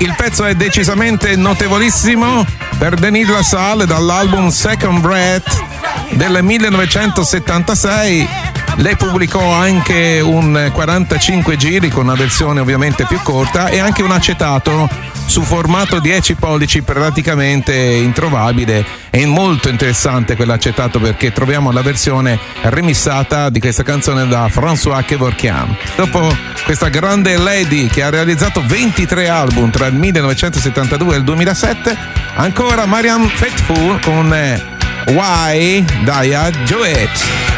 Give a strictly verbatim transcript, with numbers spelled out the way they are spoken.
Il pezzo è decisamente notevolissimo per Denis Lassalle dall'album Second Breath del millenovecentosettantasei. Lei pubblicò anche un quarantacinque giri con una versione ovviamente più corta e anche un acetato su formato dieci pollici praticamente introvabile. È molto interessante quell'acetato perché troviamo la versione remissata di questa canzone da François Kevorkian. Dopo questa grande lady che ha realizzato ventitré album tra il millenovecentosettantadue e il duemilasette, ancora Marianne Faithfull con Why Dia Do It.